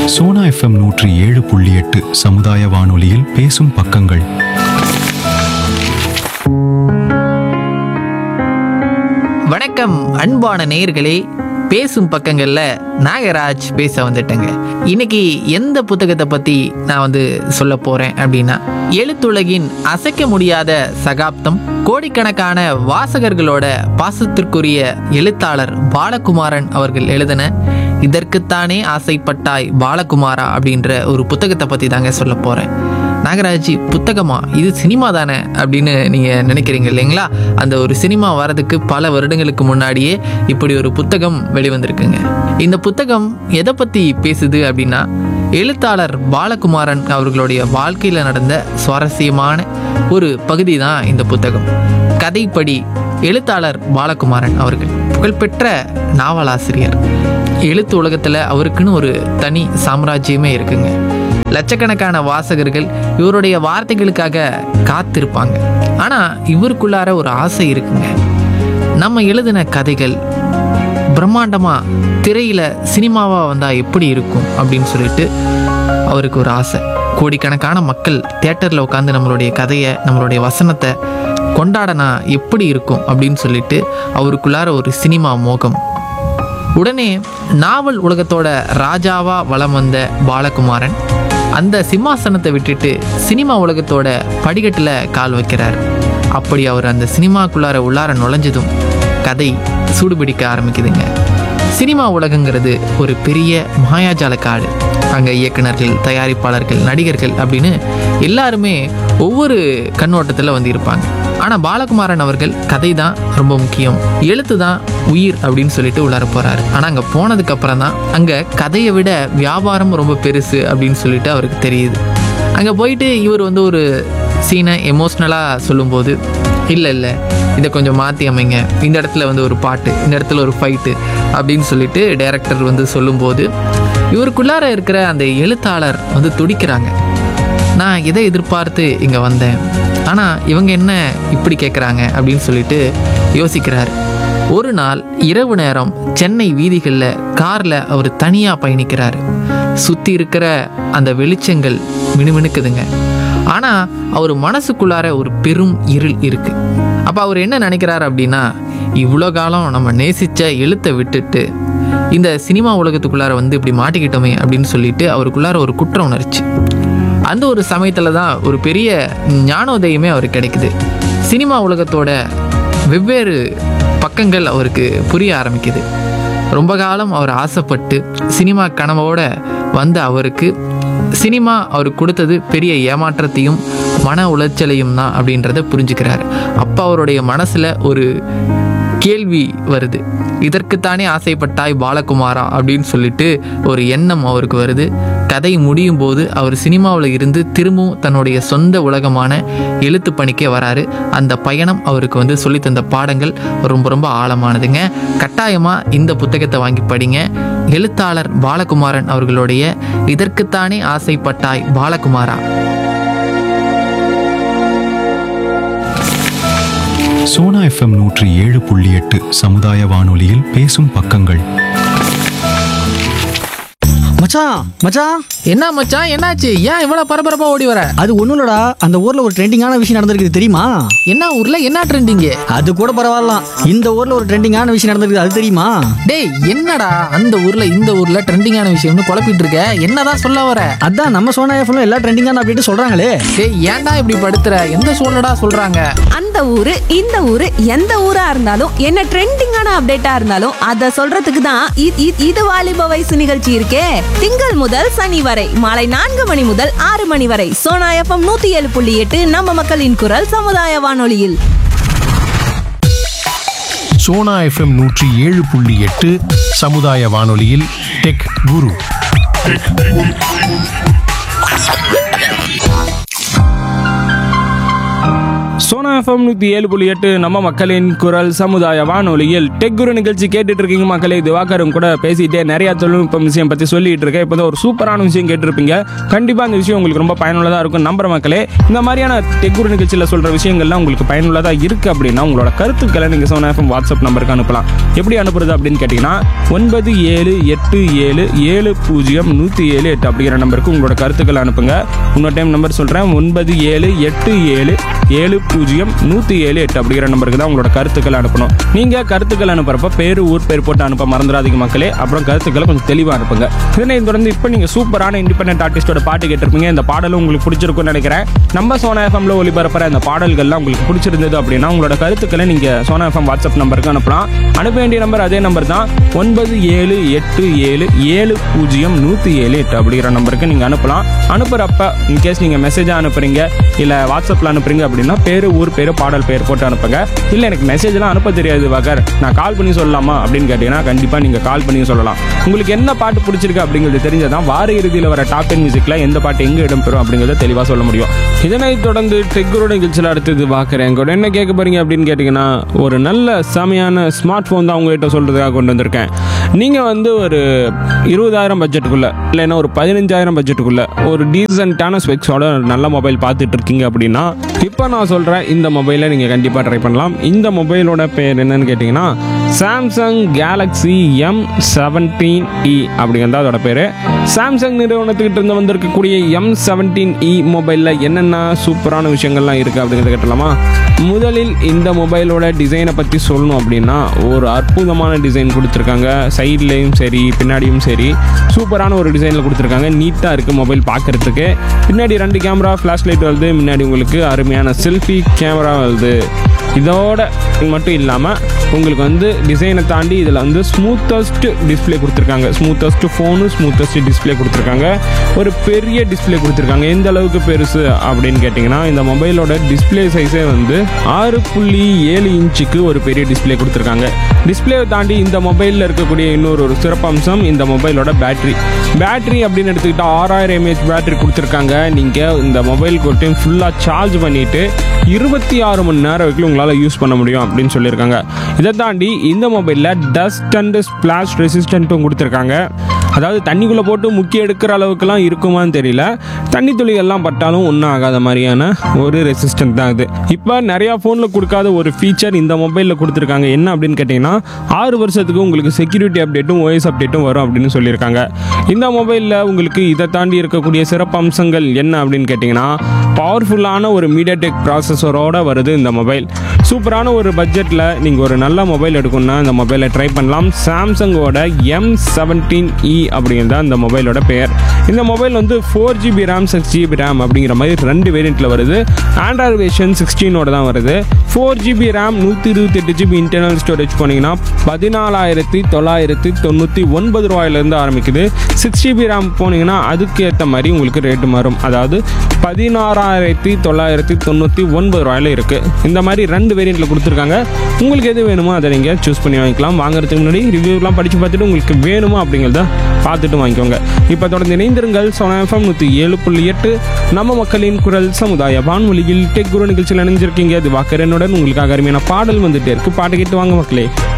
Sona FM 107.8 சமுதாய வானொலியில் பேசும் பக்கங்கள். வணக்கம் அன்பான நேயர்களே, பேசும் பக்கங்கள்ல நாகராஜ் பேச வந்துட்டேங்க. இன்னைக்கு எந்த புத்தகத்தை பத்தி நான் சொல்ல போறேன் அப்படின்னா, எழுத்துலகின் அசைக்க முடியாத சகாப்தம், கோடிக்கணக்கான வாசகர்களோட பாசத்திற்குரிய எழுத்தாளர் பாலகுமாரன் அவர்கள் எழுதின இதற்குத்தானே ஆசைப்பட்டாய் பாலகுமாரா அப்படின்ற ஒரு புத்தகத்தை பத்தி தாங்க சொல்ல போறேன். நாகராஜ், புத்தகமா? இது சினிமா தானே அப்படின்னு நீங்கள் நினைக்கிறீங்க இல்லைங்களா? அந்த ஒரு சினிமா வரதுக்கு பல வருடங்களுக்கு முன்னாடியே இப்படி ஒரு புத்தகம் வெளிவந்திருக்குங்க. இந்த புத்தகம் எதை பற்றி பேசுது அப்படின்னா, எழுத்தாளர் பாலகுமாரன் அவர்களுடைய வாழ்க்கையில் நடந்த சுவாரஸ்யமான ஒரு பகுதி தான் இந்த புத்தகம். கதைப்படி எழுத்தாளர் பாலகுமாரன் அவர்கள் புகழ்பெற்ற நாவலாசிரியர். எழுத்து உலகத்தில் அவருக்குன்னு ஒரு தனி சாம்ராஜ்யமே இருக்குங்க. லட்சக்கணக்கான வாசகர்கள் இவருடைய வார்த்தைகளுக்காக காத்திருப்பாங்க. ஆனால் இவருக்குள்ளார ஒரு ஆசை இருக்குங்க. நம்ம எழுதின கதைகள் பிரம்மாண்டமாக திரையில் சினிமாவாக வந்தால் எப்படி இருக்கும் அப்படின்னு சொல்லிட்டு அவருக்கு ஒரு ஆசை. கோடிக்கணக்கான மக்கள் தியேட்டரில் உட்காந்து நம்மளுடைய கதையை, நம்மளுடைய வசனத்தை கொண்டாடனா எப்படி இருக்கும் அப்படின்னு சொல்லிட்டு அவருக்குள்ளார ஒரு சினிமா மோகம். உடனே நாவல் உலகத்தோட ராஜாவா வலம் வந்த பாலகுமாரன் அந்த சிம்மாசனத்தை விட்டுட்டு சினிமா உலகத்தோட படிக்கட்டில் கால் வைக்கிறார். அப்படி அவர் அந்த சினிமாக்குள்ளார உள்ளார நுழைஞ்சதும் கதை சூடுபிடிக்க ஆரம்பிக்குதுங்க. சினிமா உலகங்கிறது ஒரு பெரிய மாயாஜால காடு. அங்கே இயக்குனர்கள், தயாரிப்பாளர்கள், நடிகர்கள் அப்படின்னு எல்லாருமே ஒவ்வொரு கண்ணோட்டத்தில் இருப்பாங்க. ஆனால் பாலகுமாரன் அவர்கள் கதை தான் ரொம்ப முக்கியம், எழுத்து தான் உயிர் அப்படின்னு சொல்லிட்டு உள்ளார போகிறாரு. ஆனால் அங்கே போனதுக்கப்புறம் தான் அங்கே கதையை விட வியாபாரம் ரொம்ப பெருசு அப்படின்னு சொல்லிட்டு அவருக்கு தெரியுது. அங்கே போயிட்டு இவர் ஒரு சீனை எமோஷ்னலாக சொல்லும்போது, இல்லை இதை கொஞ்சம் மாற்றி அமைங்க, இந்த இடத்துல ஒரு பாட்டு, இந்த இடத்துல ஒரு ஃபைட்டு அப்படின்னு சொல்லிட்டு டைரக்டர் சொல்லும்போது இவருக்குள்ளார இருக்கிற அந்த எழுத்தாளர் துடிக்கிறாங்க. நான் எதை எதிர்பார்த்து இங்கே வந்தேன், ஆனால் இவங்க என்ன இப்படி கேட்குறாங்க அப்படின்னு சொல்லிட்டு யோசிக்கிறார். ஒரு நாள் இரவு நேரம் சென்னை வீதிகளில் காரில் அவர் தனியாக பயணிக்கிறார். சுற்றி இருக்கிற அந்த வெளிச்சங்கள் மினுமினுக்குதுங்க. ஆனால் அவர் மனசுக்குள்ளார ஒரு பெரும் இருள் இருக்குது. அப்போ அவர் என்ன நினைக்கிறார் அப்படின்னா, இவ்வளோ காலம் நம்ம நேசித்த எழுத்தை விட்டுட்டு இந்த சினிமா உலகத்துக்குள்ளார இப்படி மாட்டிக்கிட்டோமே அப்படின்னு சொல்லிட்டு அவருக்குள்ளார ஒரு குற்ற உணர்ச்சி. அந்த ஒரு சமயத்தில் தான் ஒரு பெரிய ஞானோதயமே அவருக்கு கிடைக்குது. சினிமா உலகத்தோட வெவ்வேறு பக்கங்கள் அவருக்கு புரிய ஆரம்பிக்குது. ரொம்ப காலம் அவர் ஆசைப்பட்டு சினிமா கனவோட வந்த அவருக்கு சினிமா அவருக்கு கொடுத்தது பெரிய ஏமாற்றத்தையும் மன உளைச்சலையும் தான் அப்படின்றத புரிஞ்சுக்கிறார். அப்போ அவருடைய மனசில் ஒரு கேள்வி வருது. இதற்குத்தானே ஆசைப்பட்டாய் பாலகுமாரா அப்படின்னு சொல்லிட்டு ஒரு எண்ணம் அவருக்கு வருது. கதை முடியும் போது அவர் சினிமாவில் இருந்து திரும்பவும் தன்னுடைய சொந்த உலகமான எழுத்து பணிக்கே வராரு. அந்த பயணம் அவருக்கு சொல்லி தந்த பாடங்கள் ரொம்ப ரொம்ப ஆழமானதுங்க. கட்டாயமாக இந்த புத்தகத்தை வாங்கி படிங்க. எழுத்தாளர் பாலகுமாரன் அவர்களுடைய இதற்குத்தானே ஆசைப்பட்டாய் பாலகுமாரா. சோனா எஃப்எம் 107.8 சமுதாய வானொலியில் பேசும் பக்கங்கள். மச்சான் என்ன மச்சான், என்னாச்சு? ஏன் இவ்வளவு பரபரப்பா ஓடி வர? அது ஒண்ணும் இல்லடா, அந்த ஊர்ல ஒரு ட்ரெண்டிங்கான விஷயம் நடந்திருக்கு தெரியுமா? என்ன ஊர்ல என்ன ட்ரெண்டிங்? அது கூட பரவாயில்ல, இந்த ஊர்ல ஒரு ட்ரெண்டிங்கான விஷயம் நடந்திருக்கு, அது தெரியுமா? டேய், என்னடா அந்த ஊர்ல இந்த ஊர்ல ட்ரெண்டிங்கான விஷயம்னு குழப்பிட்டு இருக்க? என்னதான் சொல்ல வர? அதான் நம்ம சோனா எஃப்எம்ல எல்லா ட்ரெண்டிங்கான அப்டேட் சொல்றாங்களே. டேய், ஏன்டா இப்படி படுத்துற? எந்த சூழ்நிலடா சொல்றாங்க? அந்த ஊரு இந்த ஊரு எந்த ஊரா இருந்தாலும் என்ன ட்ரெண்டிங்கான அப்டேட்டா இருந்தாலும் அத சொல்றதுக்கு தான் இது வாலிப வயசு நிகழ்ச்சி இருக்கே. திங்கள் முதல் சனி வரை மாலை 4 மணி முதல் 6 மணி வரை சோனா எஃப்எம் 107.8 நம்ம மக்களின் குரல் சமுதாய வானொலியில். சோனா எஃப்எம் 107.8 சமுதாய வானொலியில் டெக் குரு. சோனா எஃப்எம் 107.8 நம்ம மக்களின் குரல் சமுதாய வானொலியில் டெக் குரு நிகழ்ச்சி கேட்டுட்டு இருக்கீங்க மக்களே. திவாகரும் கூட பேசிட்டே நிறைய தொழில்நுட்ப விஷயம் பற்றி சொல்லிட்டு இருக்கேன். இப்போ ஒரு சூப்பரான விஷயம் கேட்டிருப்பீங்க. கண்டிப்பாக அந்த விஷயம் உங்களுக்கு ரொம்ப பயனுள்ளதாக இருக்கும் நம்புற மக்களே. இந்த மாதிரியான டெக் குரு நிகழ்ச்சியில் சொல்கிற விஷயங்கள்லாம் உங்களுக்கு பயனுள்ளதாக இருக்குது அப்படின்னா உங்களோட கருத்துக்களை நீங்கள் சோனா எஃப்எம் வாட்ஸ்அப் நம்பருக்கு அனுப்பலாம். எப்படி அனுப்புறது அப்படின்னு கேட்டிங்கன்னா 9787700178 அப்படிங்கிற நம்பருக்கு உங்களோட கருத்துக்களை அனுப்புங்க. இன்னொரு டைம் நம்பர் சொல்கிறேன், 9787700178 அப்படிங்கிற நம்பருக்கு தான் உங்களோட கருத்துக்களை அனுப்பணும். நீங்கள் கருத்துக்கள் அனுப்புறப்ப பேர் ஊர் பேர் போட்டு அனுப்ப மறந்துடாதீங்க மக்களே. அப்புறம் கருத்துக்களை கொஞ்சம் தெளிவாக அனுப்புங்க. இதனை தொடர்ந்து இப்போ நீங்கள் சூப்பரான இண்டிபெண்டன்ட் ஆர்டிஸ்டோட பாட்டு கேட்டிருப்பீங்க. இந்த பாடலும் உங்களுக்கு பிடிச்சிருக்கும்னு நினைக்கிறேன். நம்ம சோனா எஃப்எம்ல ஒளிபரப்புற இந்த பாடல்கள்லாம் உங்களுக்கு பிடிச்சிருந்தது அப்படின்னா உங்களோட கருத்துக்களை நீங்கள் சோனா எஃப்எம் வாட்ஸ்அப் நம்பருக்கு அனுப்பலாம். அனுப்ப வேண்டிய நம்பர் அதே நம்பர் தான், 9787700178 அப்படிங்கிற நம்பருக்கு நீங்கள் அனுப்பலாம். அனுப்புகிறப்ப இன்கேஸ் நீங்கள் மெசேஜாக அனுப்புறீங்க இல்லை வாட்ஸ்அப்பில் அனுப்புறீங்க அப்படின்னா பேர் ஊர் பேர் பாடல் பேர் போட்டு அனுப்புங்க. இல்லை எனக்கு மெசேஜ்லாம் அனுப்ப தெரியாது வாகர், நான் கால் பண்ணி சொல்லலாமா அப்படின்னு கேட்டிங்கன்னா கண்டிப்பாக நீங்கள் கால் பண்ணி சொல்லலாம். உங்களுக்கு என்ன பாட்டு பிடிச்சிருக்கு அப்படிங்கிறது தெரிஞ்சதான் வார இறுதியில் வர டாப் 10 மியூசிக்கில் எந்த பாட்டு எங்கே இடம்பெறும் அப்படிங்கிறத தெளிவாக சொல்ல முடியும். இதனை தொடர்ந்து டெக்குரோட நிகழ்ச்சியில் அடுத்தது பார்க்குறேன் கூட என்ன கேட்க போறீங்க அப்படின்னு கேட்டிங்கன்னா ஒரு நல்ல செமையான ஸ்மார்ட் ஃபோன் தான் உங்கள்கிட்ட சொல்கிறதுக்காக கொண்டு வந்திருக்கேன். நீங்கள் வந்து ஒரு 20,000 பட்ஜெட்டுக்குள்ளே இல்லைன்னா ஒரு 15,000 பட்ஜெட்டுக்குள்ளே ஒரு டீசெண்டான ஸ்பெக்ஸோட நல்ல மொபைல் பார்த்துட்டு இருக்கீங்க அப்படின்னா இப்போ நான் சொல்கிறேன் இந்த மொபைலை நீங்கள் கண்டிப்பாக ட்ரை பண்ணலாம். இந்த மொபைலோட பேர் என்னன்னு கேட்டிங்கன்னா சாம்சங் கேலக்ஸி M17e அப்படிங்கிறத அதோட பேர். சாம்சங் நிறுவனத்துக்கிட்ட இருந்து வந்திருக்கக்கூடிய M17e மொபைலில் என்னென்ன சூப்பரான விஷயங்கள்லாம் இருக்குது அப்படிங்கிறத கேட்டலாமா? முதலில் இந்த மொபைலோட டிசைனை பற்றி சொல்லணும் அப்படின்னா ஒரு அற்புதமான டிசைன் கொடுத்துருக்காங்க. சைட்லேயும் சரி பின்னாடியும் சரி சூப்பரான ஒரு டிசைனில் கொடுத்துருக்காங்க. நீட்டாக இருக்குது மொபைல் பார்க்குறதுக்கு. பின்னாடி 2 கேமரா ஃப்ளாஷ் லைட் வருது. முன்னாடி உங்களுக்கு அருமையான செல்ஃபி கேமரா வருது. இதோட மட்டும் இல்லாமல் உங்களுக்கு வந்து டிசைனை தாண்டி இதில் வந்து ஸ்மூத்தஸ்ட் டிஸ்பிளே கொடுத்துருக்காங்க. ஸ்மூத்தஸ்ட் ஃபோனு ஸ்மூத்தஸ்ட் டிஸ்பிளே கொடுத்துருக்காங்க. ஒரு பெரிய டிஸ்பிளே கொடுத்துருக்காங்க. எந்த அளவுக்கு பெருசு அப்படின்னு கேட்டிங்கன்னா இந்த மொபைலோட டிஸ்பிளே சைஸே வந்து 6.7 இன்ச்சுக்கு ஒரு பெரிய டிஸ்பிளே கொடுத்துருக்காங்க. டிஸ்பிளேவை தாண்டி இந்த மொபைலில் இருக்கக்கூடிய இன்னொரு சிறப்பம்சம் இந்த மொபைலோட பேட்டரி அப்படின்னு எடுத்துக்கிட்டால் 6000 mAh பேட்டரி கொடுத்துருக்காங்க. நீங்கள் இந்த மொபைல் டைம் ஃபுல்லாக சார்ஜ் பண்ணிவிட்டு 26 மணி நேரம் வரைக்கும் உங்களால் யூஸ் பண்ண முடியும் அப்படின்னு சொல்லியிருக்காங்க. இதை தாண்டி இந்த மொபைலில் டஸ்ட் அண்ட் ஸ்பிளாஷ் ரெசிஸ்டன்ட்டும் கொடுத்துருக்காங்க. அதாவது தண்ணிக்குள்ளே போட்டு முக்கி எடுக்கிற அளவுக்குலாம் இருக்குமான்னு தெரியல. தண்ணி துளிகள்லாம் பட்டாலும் ஒன்றும் ஆகாத மாதிரியான ஒரு ரெசிஸ்டன்ட் தான் இது. இப்போ நிறையா ஃபோனில் கொடுக்காத ஒரு ஃபீச்சர் இந்த மொபைலில் கொடுத்துருக்காங்க. என்ன அப்படின்னு கேட்டிங்கன்னா 6 வருஷத்துக்கு உங்களுக்கு செக்யூரிட்டி அப்டேட்டும் OS அப்டேட்டும் வரும் அப்படின்னு சொல்லியிருக்காங்க. இந்த மொபைலில் உங்களுக்கு இதை தாண்டி இருக்கக்கூடிய சிறப்பு அம்சங்கள் என்ன அப்படின்னு கேட்டிங்கன்னா பவர்ஃபுல்லான ஒரு மீடியாடெக் ப்ராசஸரோடு வருது இந்த மொபைல். சூப்பரான ஒரு பட்ஜெட்டில் நீங்கள் ஒரு நல்ல மொபைல் எடுக்கணும்னா இந்த மொபைலை ட்ரை பண்ணலாம். சாம்சங்கோட M17e அப்படிங்கிறது இந்த மொபைலோட பெயர். இந்த மொபைல் வந்து 4GB RAM 6GB RAM அப்படிங்கிற மாதிரி 2 வேரியண்ட்டில் வருது. ஆண்ட்ராய்டு வெர்ஷன் 16 தான் வருது. 4GB RAM 128GB internal storage போனீங்கன்னா 14,999 ரூபாயிலேருந்து ஆரம்பிக்குது. 6GB RAM போனீங்கன்னா அதுக்கு ஏற்ற மாதிரி உங்களுக்கு ரேட்டு மாறும். அதாவது 16,999 ரூபாயில் இருக்குது. இந்த மாதிரி 2 வேரியண்ட்டில் கொடுத்துருக்காங்க. உங்களுக்கு எது வேணுமோ அதை நீங்கள் சூஸ் பண்ணி வாங்கிக்கலாம். வாங்குறதுக்கு முன்னாடி ரிவ்யூலாம் படித்து பார்த்துட்டு உங்களுக்கு வேணுமா அப்படிங்கிறத பார்த்துட்டு வாங்கிக்கோங்க. இப்போ தொடர்ந்து இணைந்திருங்கள் சோனா எஃப்எம் 107.8 நம்ம மக்களின் குரல் சமுதாய வானொலியில் டெக் குரு நிகழ்ச்சியில் இணைஞ்சிருக்கீங்க. இது வாக்கரனுடன் உங்களுக்காக அருமையான பாடல் வந்துட்டே இருக்கு. பாட்டு கேட்டு வாங்க மக்களே.